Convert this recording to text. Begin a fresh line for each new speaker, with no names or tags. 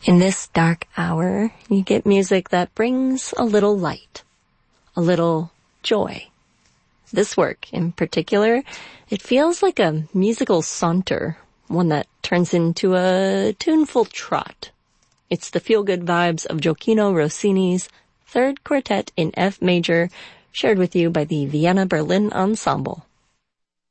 In this dark hour, you get music that brings a little light, a little joy. This work, in particular, it feels like a musical saunter, one that turns into a tuneful trot. It's the feel-good vibes of Gioachino Rossini's Third Quartet in F major, shared with you by the Vienna Berlin Ensemble.